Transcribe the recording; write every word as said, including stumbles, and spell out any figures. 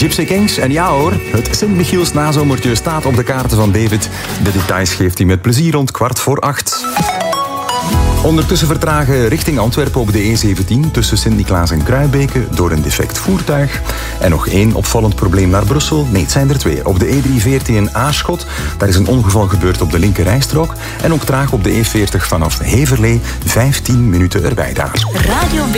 Gypsy Kings. En ja hoor, het Sint-Michiels nazomertje staat op de kaarten van David. De details geeft hij met plezier rond kwart voor acht. Ondertussen vertragen richting Antwerpen op de E zeventien tussen Sint-Niklaas en Kruibeke door een defect voertuig. En nog één opvallend probleem naar Brussel. Nee, het zijn er twee. Op de E driehonderdveertien in Aarschot, daar is een ongeval gebeurd op de linkerrijstrook. En ook traag op de E veertig vanaf Heverlee, vijftien minuten erbij daar. Radio